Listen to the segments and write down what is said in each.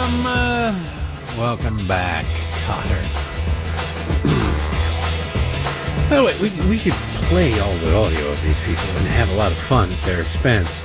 Welcome back, Cotter. By the way, we could play all the audio of these people and have a lot of fun at their expense.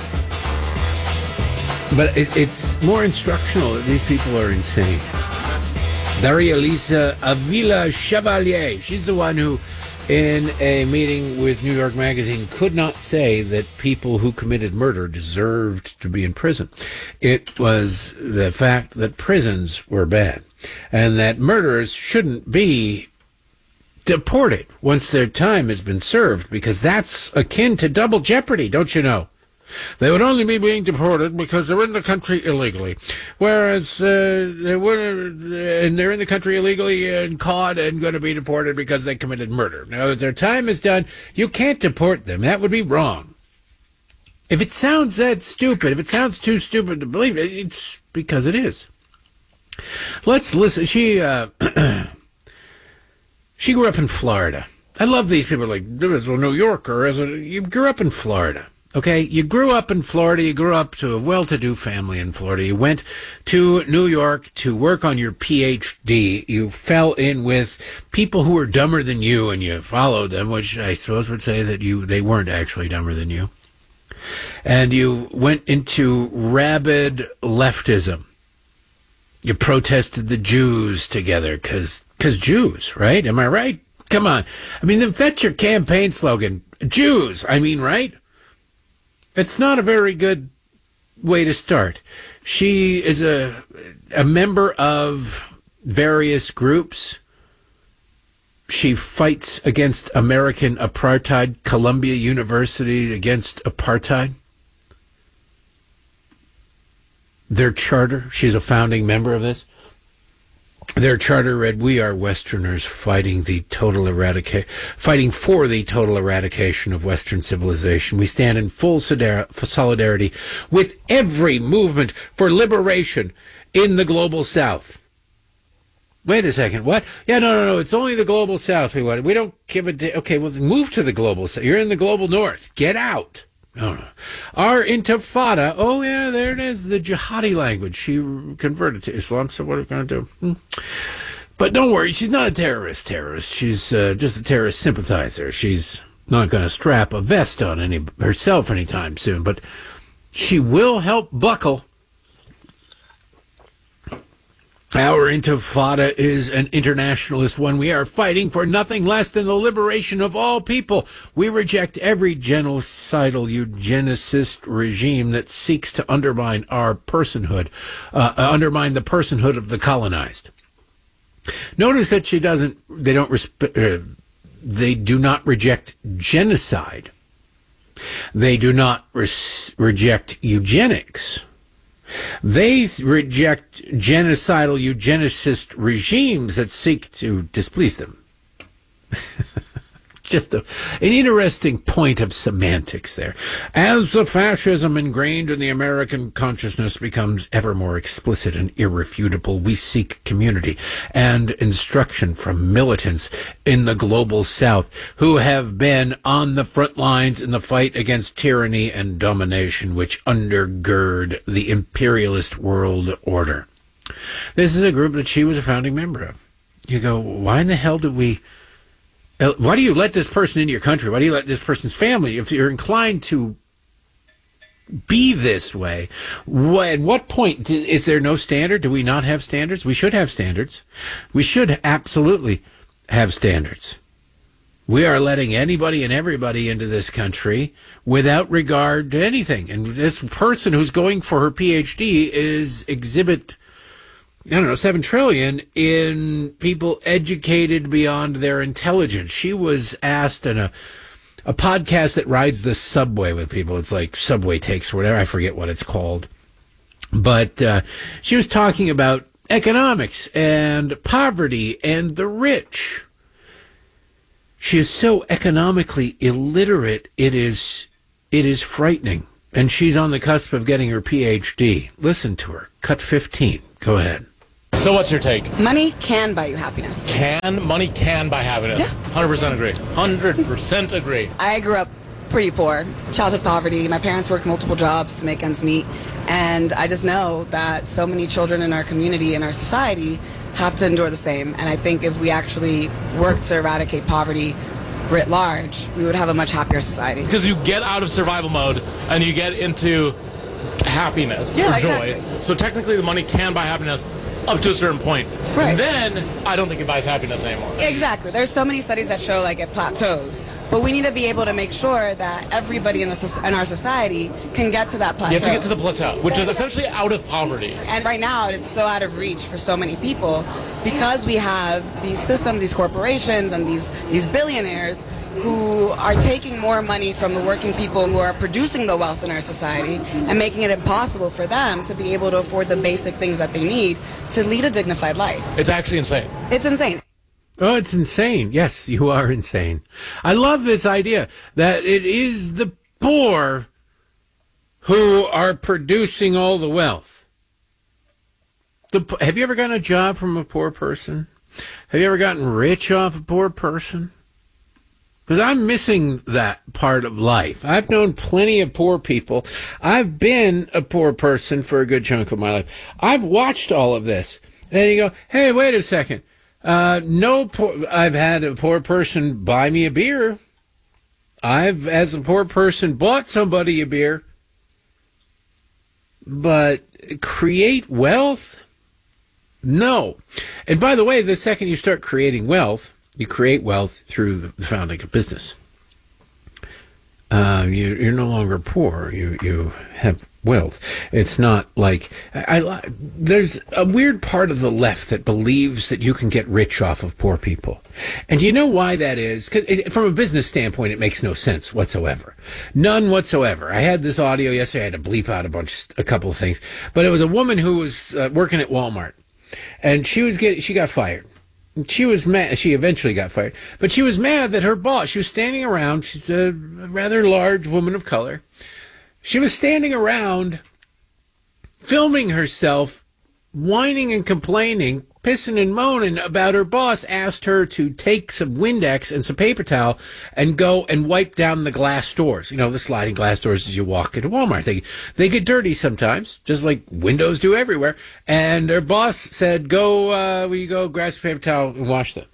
But it's more instructional that these people are insane. Daria Lisa Avila Chevalier, she's the one who, in a meeting with New York Magazine, could not say that people who committed murder deserved to be in prison. It was the fact that prisons were bad and that murderers shouldn't be deported once their time has been served, because that's akin to double jeopardy, don't you know? They would only be being deported because they're in the country illegally, whereas they're in the country illegally and caught and going to be deported because they committed murder. Now that their time is done, you can't deport them. That would be wrong. If it sounds that stupid, if it sounds too stupid to believe it, it's because it is. Let's listen. She grew up in Florida. I love these people like, as a New Yorker, you grew up in Florida. Okay, you grew up in Florida, you grew up to a well-to-do family in Florida, you went to New York to work on your PhD, you fell in with people who were dumber than you and you followed them, which I suppose would say that they weren't actually dumber than you. And you went into rabid leftism. You protested the Jews together, because Jews, right? Am I right? Come on. I mean, that's your campaign slogan. Jews, I mean, right? It's not a very good way to start. She is a member of various groups. She fights against American apartheid, Columbia University against apartheid. Their charter, she's a founding member of this. Their charter read, "We are Westerners fighting for the total eradication of Western civilization. We stand in full solidarity with every movement for liberation in the global South." Wait a second, what? Yeah, no, it's only the global South we want. We don't give a okay, well, move to the global South. You're in the global North. Get out. No. Our intifada, oh yeah, there it is, the jihadi language. She converted to Islam, so what are we going to do? But don't worry, she's not a terrorist. She's just a terrorist sympathizer. She's not going to strap a vest on herself anytime soon, but she will help buckle. Our intifada is an internationalist one. We are fighting for nothing less than the liberation of all people. We reject every genocidal eugenicist regime that seeks to undermine our personhood, undermine the personhood of the colonized. Notice that they do not reject genocide. They do not reject eugenics. They reject genocidal eugenicist regimes that seek to displease them. Just an interesting point of semantics there. As the fascism ingrained in the American consciousness becomes ever more explicit and irrefutable, we seek community and instruction from militants in the global South who have been on the front lines in the fight against tyranny and domination which undergird the imperialist world order. This is a group that she was a founding member of. You go, why in the hell do you let this person into your country? Why do you let this person's family? If you're inclined to be this way, at what point is there no standard? Do we not have standards? We should have standards. We should absolutely have standards. We are letting anybody and everybody into this country without regard to anything. And this person who's going for her PhD is exhibit 7 trillion in people educated beyond their intelligence. She was asked in a podcast that rides the subway with people. It's like Subway Takes or whatever. I forget what it's called. But she was talking about economics and poverty and the rich. She is so economically illiterate, it is frightening. And she's on the cusp of getting her PhD. Listen to her. Cut 15. Go ahead. So what's your take? Money can buy you happiness. Money can buy happiness. Yeah. 100% agree. 100% agree. I grew up pretty poor, childhood poverty. My parents worked multiple jobs to make ends meet. And I just know that so many children in our community and our society have to endure the same. And I think if we actually work to eradicate poverty writ large, we would have a much happier society. Because you get out of survival mode and you get into happiness or joy. Exactly. So technically the money can buy happiness up to a certain point. Right. And then I don't think it buys happiness anymore. Exactly. There's so many studies that show like it plateaus, but we need to be able to make sure that everybody in our society can get to that plateau. You have to get to the plateau, which is essentially out of poverty. And right now it's so out of reach for so many people because we have these systems, these corporations, and these billionaires who are taking more money from the working people who are producing the wealth in our society and making it impossible for them to be able to afford the basic things that they need to lead a dignified life. It's actually insane. It's insane. Oh, it's insane. Yes, you are insane. I love this idea that it is the poor who are producing all the wealth. Have you ever gotten a job from a poor person? Have you ever gotten rich off a poor person? Because I'm missing that part of life. I've known plenty of poor people. I've been a poor person for a good chunk of my life. I've watched all of this. And you go, hey, wait a second. I've had a poor person buy me a beer. I've, as a poor person, bought somebody a beer. But create wealth? No. And by the way, the second you start creating wealth, you create wealth through the founding of business. You're no longer poor. You have wealth. It's not like there's a weird part of the left that believes that you can get rich off of poor people. And do you know why that is? 'Cause from a business standpoint, it makes no sense whatsoever. None whatsoever. I had this audio yesterday. I had to bleep out a couple of things. But it was a woman who was working at Walmart. And she got fired. She was mad. She eventually got fired. But she was mad that her boss, she was standing around. She's a rather large woman of color. She was standing around filming herself, whining and complaining, pissing and moaning about her boss asked her to take some Windex and some paper towel and go and wipe down the glass doors. You know, the sliding glass doors as you walk into Walmart. They get dirty sometimes, just like windows do everywhere. And her boss said, will you go grab some paper towel and wash them?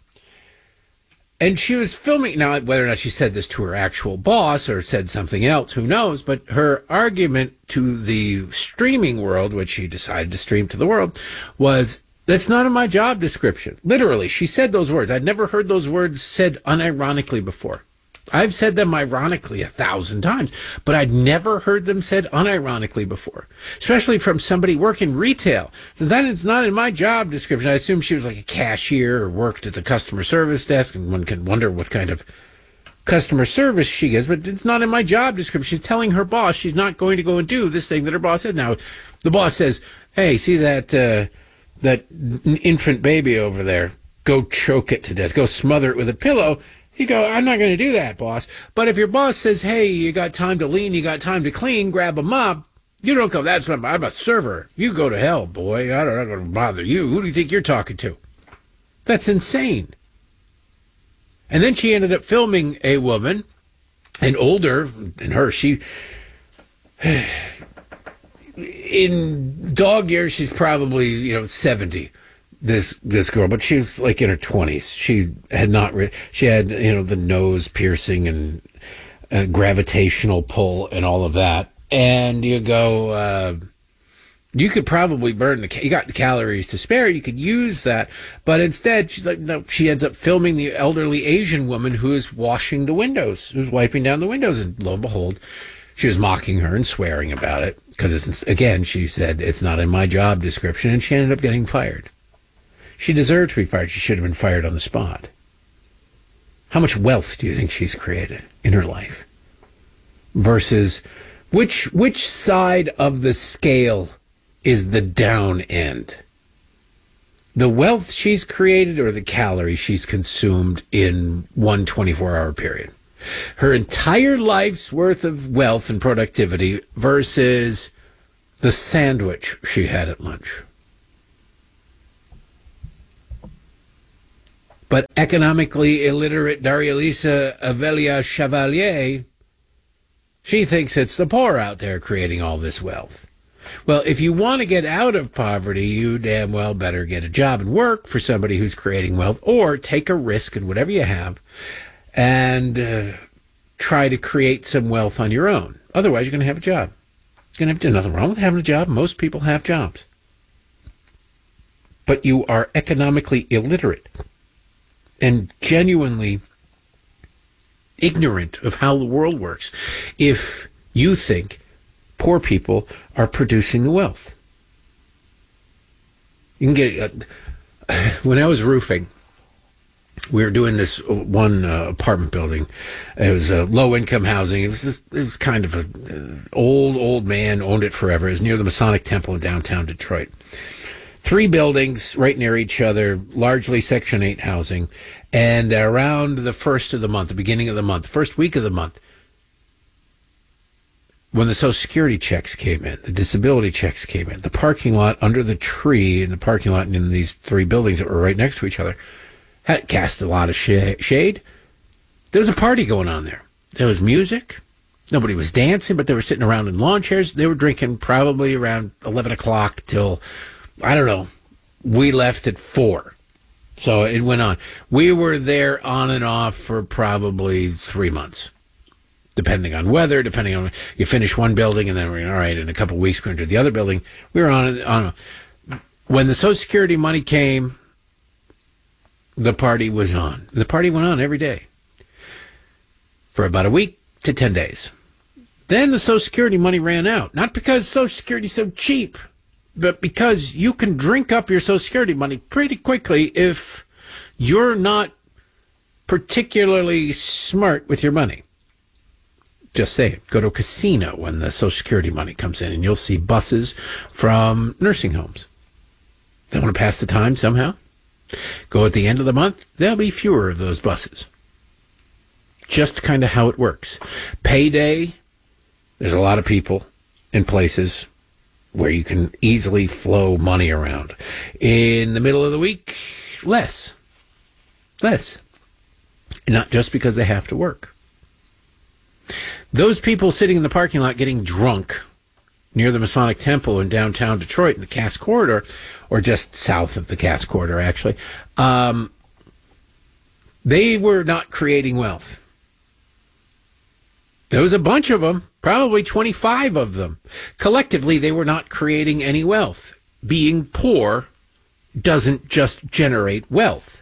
And she was filming. Now, whether or not she said this to her actual boss or said something else, who knows? But her argument to the streaming world, which she decided to stream to the world, was, that's not in my job description. Literally, she said those words. I'd never heard those words said unironically before. I've said them ironically 1,000 times, but I'd never heard them said unironically before, especially from somebody working retail. So that is not in my job description. I assume she was like a cashier or worked at the customer service desk, and one can wonder what kind of customer service she gives, but it's not in my job description. She's telling her boss she's not going to go and do this thing that her boss says. Now, the boss says, hey, see that infant baby over there? Go choke it to death. Go smother it with a pillow. You go, I'm not going to do that, boss. But if your boss says, hey, you got time to lean, you got time to clean, grab a mop, you don't go, that's what I'm a server. You go to hell, boy. I'm not going to bother you. Who do you think you're talking to? That's insane. And then she ended up filming a woman, an older than her. She, in dog years, she's probably, 70. This girl, but she was like in her 20s. She had she had, the nose piercing and gravitational pull and all of that. And you go, you could probably burn you got the calories to spare. You could use that. But instead, she's like, no, she ends up filming the elderly Asian woman who is washing the windows, who's wiping down the windows. And lo and behold, she was mocking her and swearing about it because again, she said, it's not in my job description. And she ended up getting fired. She deserved to be fired. She should have been fired on the spot. How much wealth do you think she's created in her life? Versus which side of the scale is the down end? The wealth she's created or the calories she's consumed in one 24-hour period? Her entire life's worth of wealth and productivity versus the sandwich she had at lunch. But economically illiterate Daria Lisa Avelia Chevalier She thinks it's the poor out there creating all this wealth. Well, if you want to get out of poverty, you damn well better get a job and work for somebody who's creating wealth, or take a risk in whatever you have and try to create some wealth on your own. Otherwise, you're going to have a job. You're going to have nothing wrong with having a job. Most people have jobs. But you are economically illiterate and genuinely ignorant of how the world works if you think poor people are producing the wealth. You can get when I was roofing, we were doing this one apartment building. It was low-income housing. It was kind of an old man owned it forever. It was near the Masonic Temple in downtown Detroit. 3 buildings right near each other, largely Section 8 housing. And around the first of the month, the beginning of the month, first week of the month, when the Social Security checks came in, the disability checks came in, the parking lot under the tree in the parking lot in these 3 buildings that were right next to each other had cast a lot of shade. There was a party going on there. There was music. Nobody was dancing, but they were sitting around in lawn chairs. They were drinking probably around 11 o'clock till, I don't know, we left at 4. So it went on. We were there on and off for probably 3 months, depending on weather, depending on, you finish one building and then we're, all right, in a couple of weeks we're going to do the other building. We were on. When the Social Security money came, the party was on. The party went on every day for about a week to 10 days. Then the Social Security money ran out. Not because Social Security is so cheap, but because you can drink up your Social Security money pretty quickly if you're not particularly smart with your money. Just say it. Go to a casino when the Social Security money comes in, and you'll see buses from nursing homes. They want to pass the time somehow. Go at the end of the month, there'll be fewer of those buses. Just kind of how it works. Payday, there's a lot of people in places where you can easily flow money around. In the middle of the week, less. Not just because they have to work. Those people sitting in the parking lot getting drunk near the Masonic Temple in downtown Detroit in the Cass Corridor, or just south of the Cass Corridor, actually, they were not creating wealth. There was a bunch of them, probably 25 of them. Collectively, they were not creating any wealth. Being poor doesn't just generate wealth.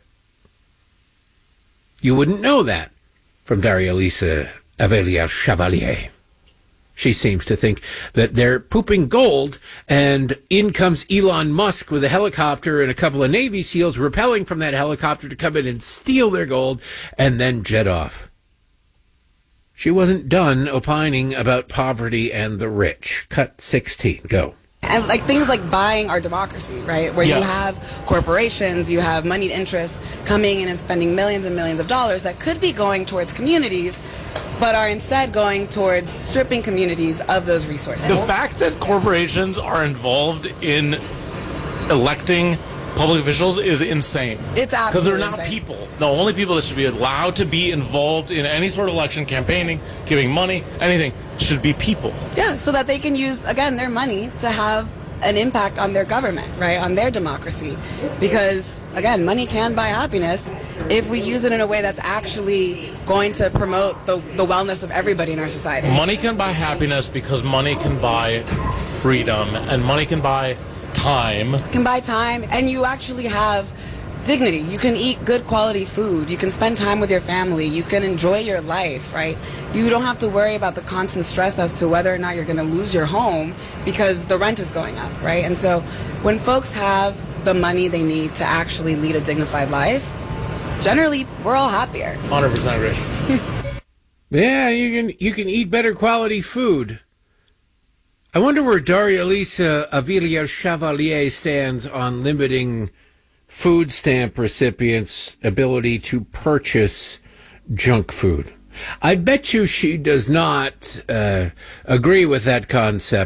You wouldn't know that from Daria-Lisa Avelier-Chevalier. She seems to think that they're pooping gold, and in comes Elon Musk with a helicopter and a couple of Navy SEALs rappelling from that helicopter to come in and steal their gold and then jet off. She wasn't done opining about poverty and the rich. Cut 16. Go. And like things like buying our democracy, right? Where you have corporations, you have moneyed interests coming in and spending millions and millions of dollars that could be going towards communities, but are instead going towards stripping communities of those resources. The fact that corporations are involved in electing public officials is insane. It's absolutely because they're not insane. people. The only people that should be allowed to be involved in any sort of election campaigning, giving money, anything, should be people. Yeah, so that they can use, again, their money to have an impact on their government, right, on their democracy. Because, again, money can buy happiness if we use it in a way that's actually going to promote the wellness of everybody in our society. Money can buy happiness because money can buy freedom, and money can buy time. Can buy time, and you actually have dignity. You can eat good quality food. You can spend time with your family. You can enjoy your life, right? You don't have to worry about the constant stress as to whether or not you're going to lose your home because the rent is going up, right? And so when folks have the money they need to actually lead a dignified life, generally we're all happier. 100% agree. Yeah, you can eat better quality food. I wonder where Daria-Lisa Avelier-Chevalier stands on limiting food stamp recipients' ability to purchase junk food. I bet you she does not agree with that concept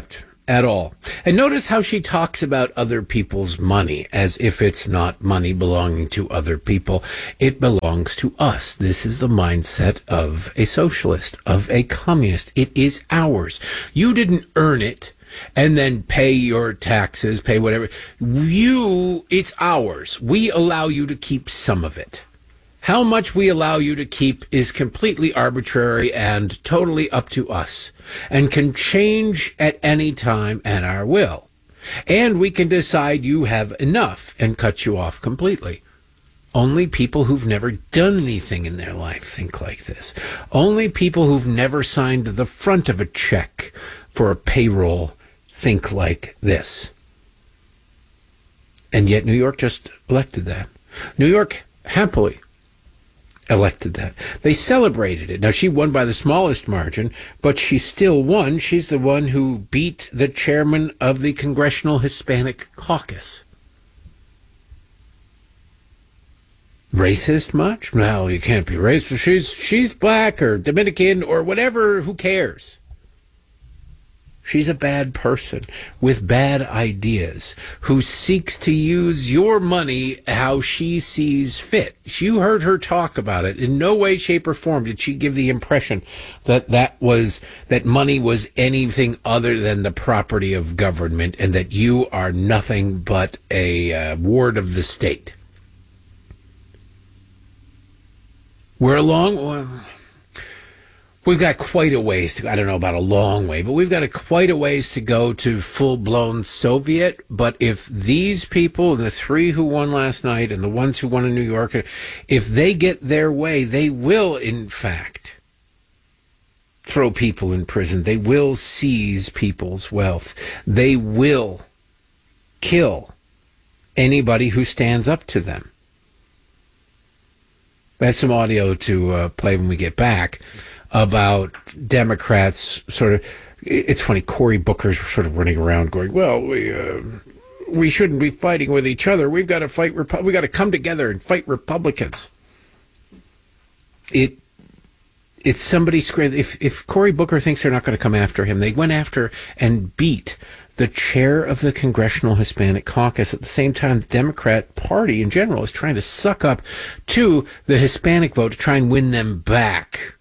at all. And notice how she talks about other people's money as if it's not money belonging to other people. It belongs to us. This is the mindset of a socialist, of a communist. It is ours. You didn't earn it and then pay your taxes, pay whatever. It's ours. We allow you to keep some of it. How much we allow you to keep is completely arbitrary and totally up to us, and can change at any time at our will. And we can decide you have enough and cut you off completely. Only people who've never done anything in their life think like this. Only people who've never signed the front of a check for a payroll think like this. And yet New York just elected that. New York happily elected that. They celebrated it. Now, she won by the smallest margin, but she still won. She's the one who beat the chairman of the Congressional Hispanic Caucus. Racist much? Well, you can't be racist. She's black or Dominican or whatever. Who cares? She's a bad person with bad ideas who seeks to use your money how she sees fit. You heard her talk about it. In no way, shape, or form did she give the impression that money was anything other than the property of government and that you are nothing but a ward of the state. We're along. We've got quite a ways to go. I don't know about a long way, but we've got quite a ways to go to full-blown Soviet. But if these people, the three who won last night and the ones who won in New York, if they get their way, they will, in fact, throw people in prison. They will seize people's wealth. They will kill anybody who stands up to them. I have some audio to play when we get back about Democrats sort of. It's funny, Cory Booker's sort of running around going, well, we shouldn't be fighting with each other. We've got to fight. We got to come together and fight Republicans. It's somebody screaming. If Cory Booker thinks they're not going to come after him, they went after and beat the chair of the Congressional Hispanic Caucus. At the same time, the Democrat Party in general is trying to suck up to the Hispanic vote to try and win them back.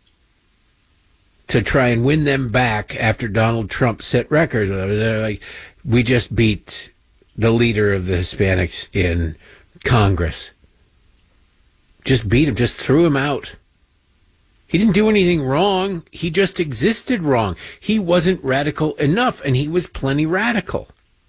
After Donald Trump set records. They're like, we just beat the leader of the Hispanics in Congress. Just beat him, just threw him out. He didn't do anything wrong. He just existed wrong. He wasn't radical enough, and he was plenty radical.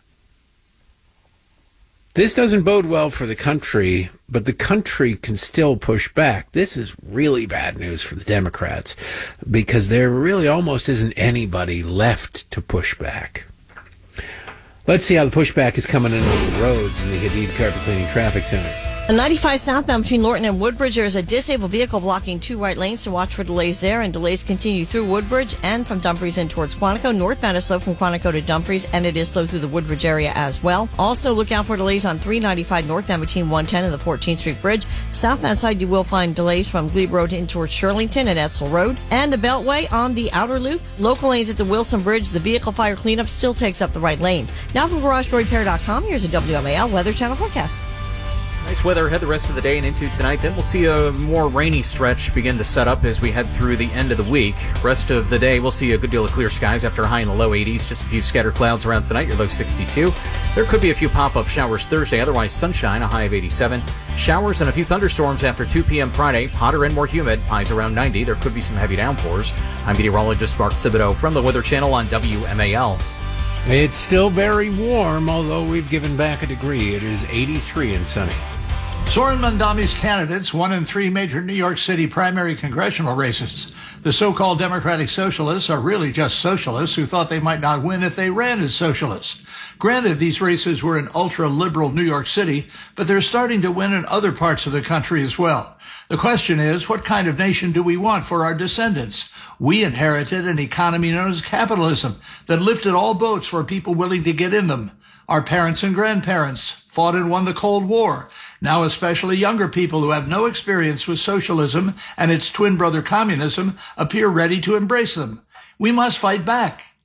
This doesn't bode well for the country, but the country can still push back. This is really bad news for the Democrats because there really almost isn't anybody left to push back. Let's see how the pushback is coming in on the roads in the Hadid Carpet Cleaning Traffic Center. On 95 southbound between Lorton and Woodbridge, there is a disabled vehicle blocking two right lanes, so watch for delays there, and delays continue through Woodbridge and from Dumfries in towards Quantico. Northbound is slow from Quantico to Dumfries, and it is slow through the Woodbridge area as well. Also, look out for delays on 395 northbound between 110 and the 14th Street Bridge. Southbound side, you will find delays from Glebe Road in towards Shirlington and Etzel Road. And the Beltway on the outer loop, local lanes at the Wilson Bridge, the vehicle fire cleanup still takes up the right lane. Now from GarageDoorRepair.com, here's a WMAL Weather Channel forecast. Nice weather ahead the rest of the day and into tonight. Then we'll see a more rainy stretch begin to set up as we head through the end of the week. Rest of the day, we'll see a good deal of clear skies after a high in the low 80s. Just a few scattered clouds around tonight, your low 62. There could be a few pop-up showers Thursday, otherwise sunshine, a high of 87. Showers and a few thunderstorms after 2 p.m. Friday. Hotter and more humid, highs around 90. There could be some heavy downpours. I'm meteorologist Mark Thibodeau from the Weather Channel on WMAL. It's still very warm, although we've given back a degree. It is 83 and sunny. Zoran Mandami's candidates won in 3 major New York City primary congressional races. The so-called Democratic Socialists are really just socialists who thought they might not win if they ran as socialists. Granted, these races were in ultra-liberal New York City, but they're starting to win in other parts of the country as well. The question is, what kind of nation do we want for our descendants? We inherited an economy known as capitalism that lifted all boats for people willing to get in them. Our parents and grandparents fought and won the Cold War. Now especially younger people who have no experience with socialism and its twin brother communism appear ready to embrace them. We must fight back.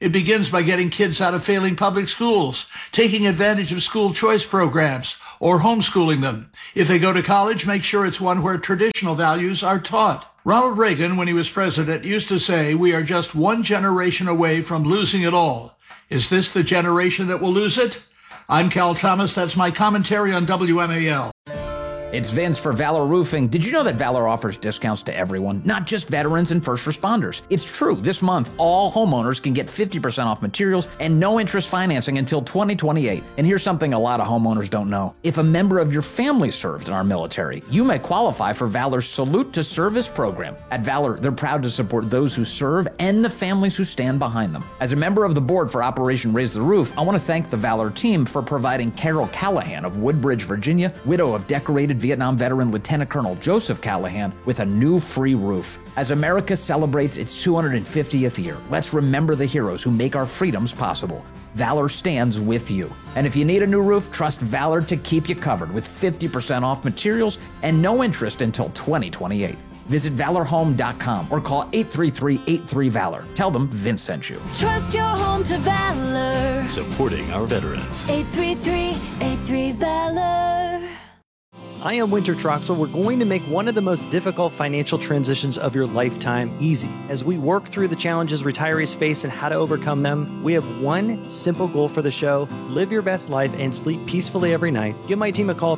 It begins by getting kids out of failing public schools, taking advantage of school choice programs, or homeschooling them. If they go to college, make sure it's one where traditional values are taught. Ronald Reagan, when he was president, used to say, we are just one generation away from losing it all. Is this the generation that will lose it? I'm Cal Thomas. That's my commentary on WMAL. It's Vince for Valor Roofing. Did you know that Valor offers discounts to everyone, not just veterans and first responders? It's true. This month, all homeowners can get 50% off materials and no interest financing until 2028. And here's something a lot of homeowners don't know. If a member of your family served in our military, you may qualify for Valor's Salute to Service program. At Valor, they're proud to support those who serve and the families who stand behind them. As a member of the board for Operation Raise the Roof, I want to thank the Valor team for providing Carol Callahan of Woodbridge, Virginia, widow of decorated Vietnam veteran Lieutenant Colonel Joseph Callahan, with a new free roof. As America celebrates its 250th year, let's remember the heroes who make our freedoms possible. Valor stands with you. And if you need a new roof, trust Valor to keep you covered with 50% off materials and no interest until 2028. Visit valorhome.com or call 833-83-VALOR. Tell them Vince sent you. Trust your home to Valor. Supporting our veterans. 833-83-VALOR. I am Winter Troxel. We're going to make one of the most difficult financial transitions of your lifetime easy. As we work through the challenges retirees face and how to overcome them, we have one simple goal for the show: live your best life and sleep peacefully every night. Give my team a call,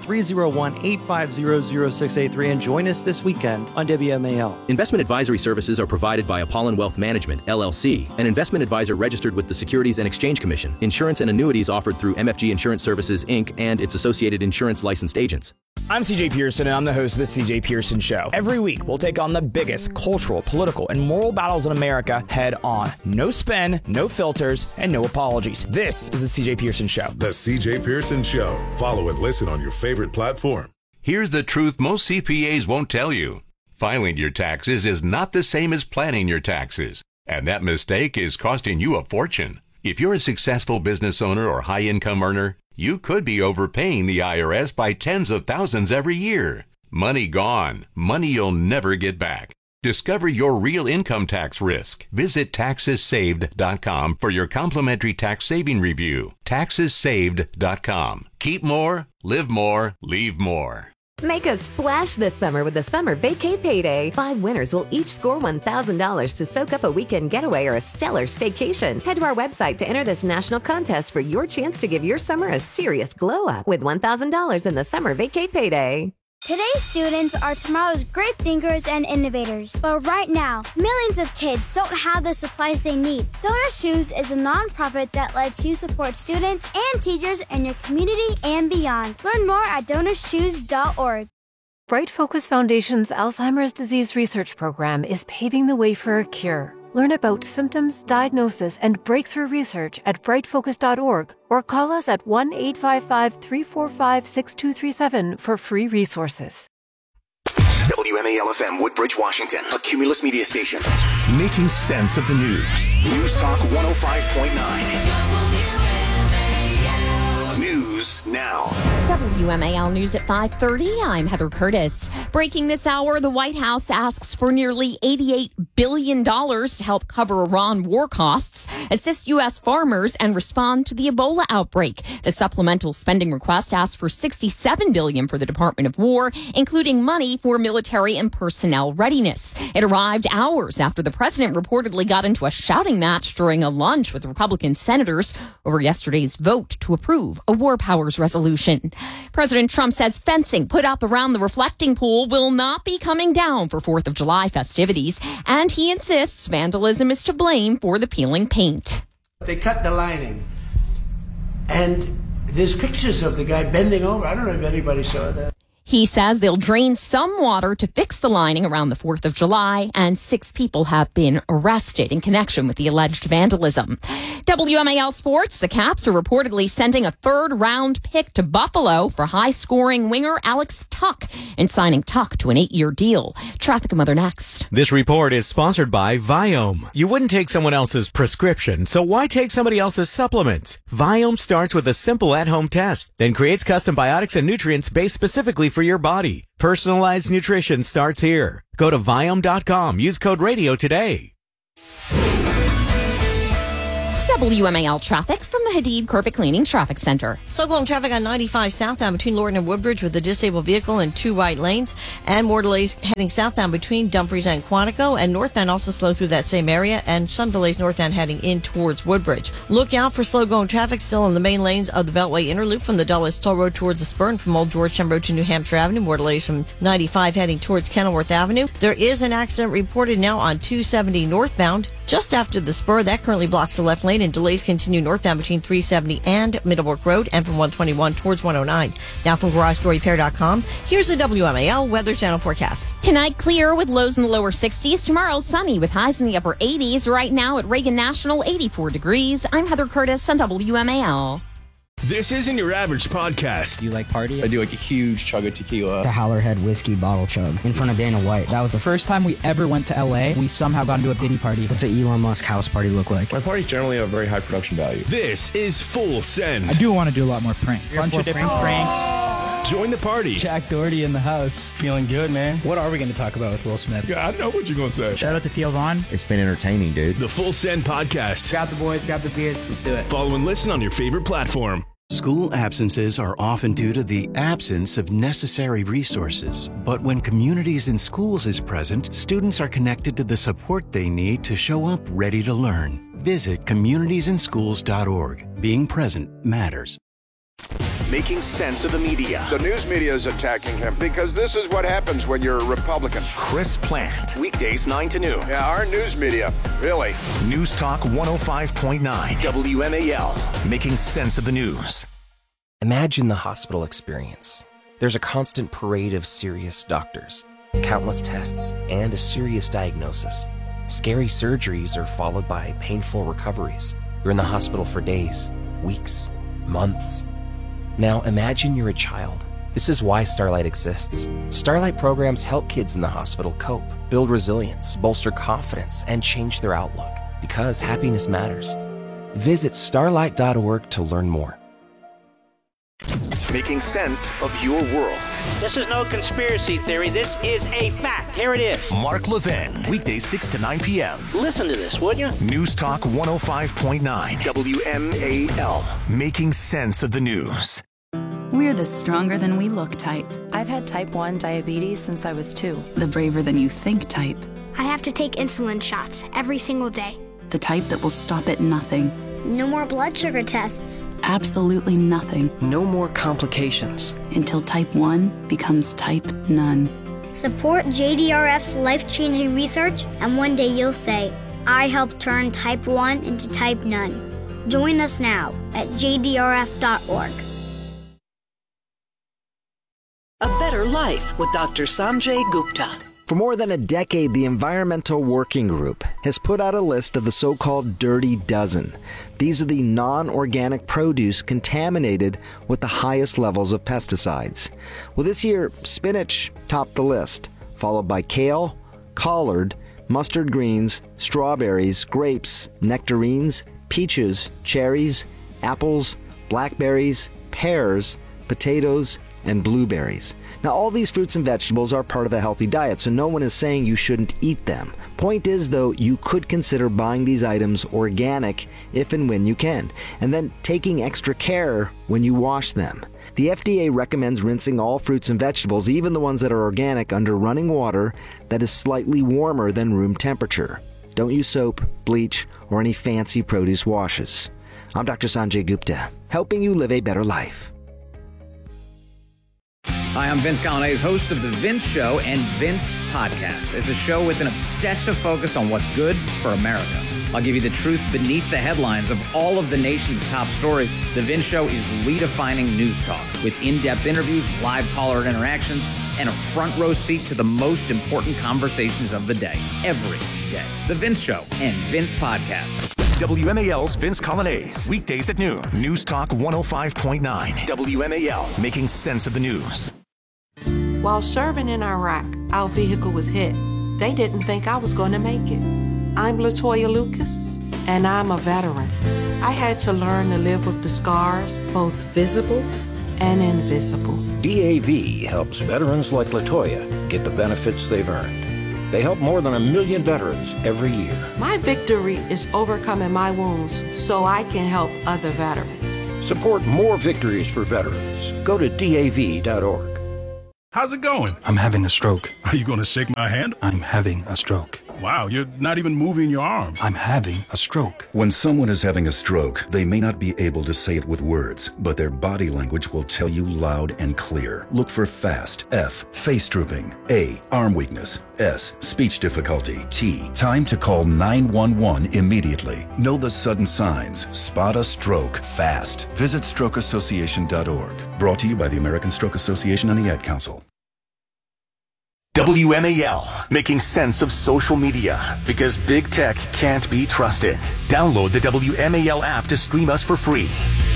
301-850-0683, and join us this weekend on WMAL. Investment advisory services are provided by Apollon Wealth Management, LLC, an investment advisor registered with the Securities and Exchange Commission. Insurance and annuities offered through MFG Insurance Services, Inc. and its associated insurance licensed agents. I'm CJ Pearson, and I'm the host of The CJ Pearson Show. Every week, we'll take on the biggest cultural, political, and moral battles in America head on. No spin, no filters, and no apologies. This is The CJ Pearson Show. The CJ Pearson Show. Follow and listen on your favorite platform. Here's the truth most CPAs won't tell you. Filing your taxes is not the same as planning your taxes, and that mistake is costing you a fortune. If you're a successful business owner or high-income earner, you could be overpaying the IRS by tens of thousands every year. Money gone. Money you'll never get back. Discover your real income tax risk. Visit TaxesSaved.com for your complimentary tax saving review. TaxesSaved.com. Keep more, live more, leave more. Make a splash this summer with the Summer Vacay Payday. 5 winners will each score $1,000 to soak up a weekend getaway or a stellar staycation. Head to our website to enter this national contest for your chance to give your summer a serious glow up with $1,000 in the Summer Vacay Payday. Today's students are tomorrow's great thinkers and innovators. But right now, millions of kids don't have the supplies they need. Donor Shoes is a nonprofit that lets you support students and teachers in your community and beyond. Learn more at DonorShoes.org. Bright Focus Foundation's Alzheimer's Disease Research Program is paving the way for a cure. Learn about symptoms, diagnosis, and breakthrough research at brightfocus.org or call us at 1-855-345-6237 for free resources. WMAL-FM Woodbridge, Washington, a Cumulus media station. Making sense of the news. News Talk 105.9. News now. WMAL News at 5:30. I'm Heather Curtis. Breaking this hour, the White House asks for nearly $88 billion to help cover Iran war costs, assist U.S. farmers, and respond to the Ebola outbreak. The supplemental spending request asks for $67 billion for the Department of War, including money for military and personnel readiness. It arrived hours after the president reportedly got into a shouting match during a lunch with Republican senators over yesterday's vote to approve a war powers resolution. President Trump says fencing put up around the reflecting pool will not be coming down for 4th of July festivities, and he insists vandalism is to blame for the peeling paint. They cut the lining, and there's pictures of the guy bending over. I don't know if anybody saw that. He says they'll drain some water to fix the lining around the 4th of July, and 6 people have been arrested in connection with the alleged vandalism. WMAL Sports, the Caps are reportedly sending a 3rd-round pick to Buffalo for high-scoring winger Alex Tuch and signing Tuch to an 8-year deal. Traffic and Weather next. This report is sponsored by Viome. You wouldn't take someone else's prescription, so why take somebody else's supplements? Viome starts with a simple at-home test, then creates custom biotics and nutrients based specifically for your body. Personalized nutrition starts here. Go to Viome.com. Use code RADIO today. WMAL traffic from the Hadid Carpet Cleaning Traffic Center. Slow-going traffic on 95 southbound between Lorton and Woodbridge with a disabled vehicle in 2 right lanes, and more delays heading southbound between Dumfries and Quantico, and northbound also slow through that same area, and some delays northbound heading in towards Woodbridge. Look out for slow-going traffic still in the main lanes of the Beltway Interloop from the Dulles Toll Road towards the Spur, and from Old Georgetown Road to New Hampshire Avenue. More delays from 95 heading towards Kenilworth Avenue. There is an accident reported now on 270 northbound just after the Spur. That currently blocks the left lane, and delays continue northbound between 370 and Middlebrook Road, and from 121 towards 109. Now from GarageDoorRepair.com, here's the WMAL Weather Channel forecast. Tonight, clear with lows in the lower 60s. Tomorrow, sunny with highs in the upper 80s. Right now at Reagan National, 84 degrees. I'm Heather Curtis on WMAL. This isn't your average podcast. Do you like party? I do like a huge chug of tequila. The Howlerhead whiskey bottle chug in front of Dana White. That was the first time we ever went to LA. We somehow got into a Diddy party. What's an Elon Musk house party look like? My parties generally have very high production value. This is Full Send. I do want to do a lot more pranks. Bunch of different pranks. Join the party. Jack Doherty in the house. Feeling good, man. What are we going to talk about with Will Smith? Yeah, I know what you're going to say. Shout out to Theo Vaughn. It's been entertaining, dude. The Full Send podcast. Grab the boys, grab the beers. Let's do it. Follow and listen on your favorite platform. School absences are often due to the absence of necessary resources. But when Communities in Schools is present, students are connected to the support they need to show up ready to learn. Visit communitiesinschools.org. Being present matters. Making sense of the media. The news media is attacking him because this is what happens when you're a Republican. Chris Plant. Weekdays 9 to noon. Yeah, our news media, really. News Talk 105.9. WMAL. Making sense of the news. Imagine the hospital experience. There's a constant parade of serious doctors, countless tests, and a serious diagnosis. Scary surgeries are followed by painful recoveries. You're in the hospital for days, weeks, months. Now imagine you're a child. This is why Starlight exists. Starlight programs help kids in the hospital cope, build resilience, bolster confidence, and change their outlook. Because happiness matters. Visit starlight.org to learn more. Making sense of your world. This is no conspiracy theory. This is a fact. Here it is. Mark Levin. Weekdays 6 to 9 p.m. Listen to this, would you? News Talk 105.9. WMAL. Making sense of the news. We're the stronger than we look type. I've had type 1 diabetes since I was 2. The braver than you think type. I have to take insulin shots every single day. The type that will stop at nothing. No more blood sugar tests. Absolutely nothing. No more complications. Until type 1 becomes type none. Support JDRF's life-changing research, and one day you'll say, I helped turn type 1 into type none. Join us now at jdrf.org. A Better Life with Dr. Sanjay Gupta. For more than a decade, the Environmental Working Group has put out a list of the so-called Dirty Dozen. These are the non-organic produce contaminated with the highest levels of pesticides. Well, this year, spinach topped the list, followed by kale, collard, mustard greens, strawberries, grapes, nectarines, peaches, cherries, apples, blackberries, pears, potatoes, and blueberries. Now, all these fruits and vegetables are part of a healthy diet, so no one is saying you shouldn't eat them. Point is, though, you could consider buying these items organic if and when you can, and then taking extra care when you wash them. The FDA recommends rinsing all fruits and vegetables, even the ones that are organic, under running water that is slightly warmer than room temperature. Don't use soap, bleach, or any fancy produce washes. I'm Dr. Sanjay Gupta, helping you live a better life. Hi, I'm Vince Colonnese, host of The Vince Show and Vince Podcast. It's a show with an obsessive focus on what's good for America. I'll give you the truth beneath the headlines of all of the nation's top stories. The Vince Show is redefining news talk with in-depth interviews, live caller interactions, and a front row seat to the most important conversations of the day, every day. The Vince Show and Vince Podcast. WMAL's Vince Colonnese. Weekdays at noon. News Talk 105.9. WMAL. Making sense of the news. While serving in Iraq, our vehicle was hit. They didn't think I was going to make it. I'm Latoya Lucas, and I'm a veteran. I had to learn to live with the scars, both visible and invisible. DAV helps veterans like Latoya get the benefits they've earned. They help more than 1 million veterans every year. My victory is overcoming my wounds so I can help other veterans. Support more victories for veterans. Go to DAV.org. How's it going? I'm having a stroke. Are you going to shake my hand? I'm having a stroke. Wow, you're not even moving your arm. I'm having a stroke. When someone is having a stroke, they may not be able to say it with words, but their body language will tell you loud and clear. Look for FAST. F, face drooping. A, arm weakness. S, speech difficulty. T, time to call 911 immediately. Know the sudden signs. Spot a stroke fast. Visit strokeassociation.org. Brought to you by the American Stroke Association and the Ad Council. WMAL, making sense of social media because big tech can't be trusted. Download the WMAL app to stream us for free.